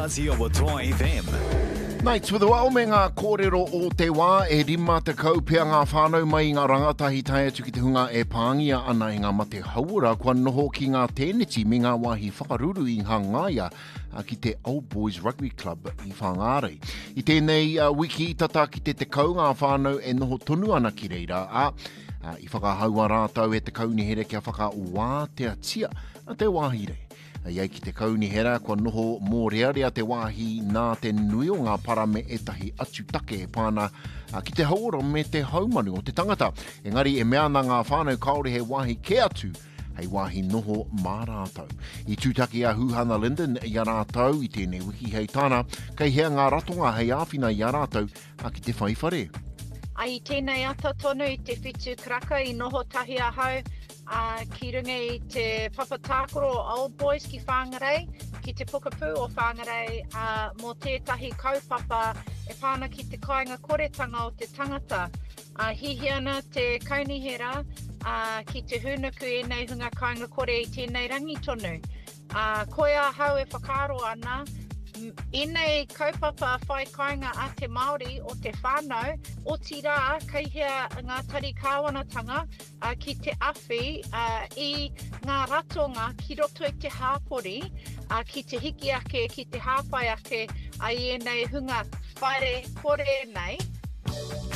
Stasi o Toa FM. Nei, tuadua o me ngā kōrero o te wā e rima te kaupea ngā whānau mai ngā rangatahi tai atu ki te hunga e pāngia ana i ngā mate haura kua noho ki ngā tēneti me ngā wāhi whakaruru i Hangaia ki te Old Boys Rugby Club i Whangārei. I tēnei wiki tata ki te kau ngā whānau e noho tonu ana ki reira i whakahaua rātau e te kaunihere kia whakauā te atia a te wāhire. Iai ki te kaunihera, kua noho mō rea te wāhi nā te nui o ngā para me etahi atu take e pāna ki te haura me te haumanu o te tangata. Engari e mea na ngā whānau kaore he wāhi ke atu, hei wāhi noho mā rātau. I tūtaki a Huhana Linden i a rātau i tēnei wiki hei tāna, kei hea ngā ratonga hei āwhina i a rātau ki te whaiwhare. Ai tēnei ata tonu i te whitu kraka i noho tahi a hau, ki runga i te papatākoro o Old Boys ki Whangarei, ki te Pukapu o Whangarei, mō tētahi kaupapa e pāna ki te kāinga koretanga o te tangata. Hihi ana te kaunihera ki te hunuku e nei hunga kāinga kore i tēnei rangi tonu. Koe a hau e whakaro ana, I nei kaupapa whai kāinga a te Māori o te whānau, o ti rā kei hea ngā tari kāwanatanga ki te awhi I ngā ratonga ki roto I te hāpori, ki te hiki ake, ki te hāpai ake, I e nei hunga whaere kore nei.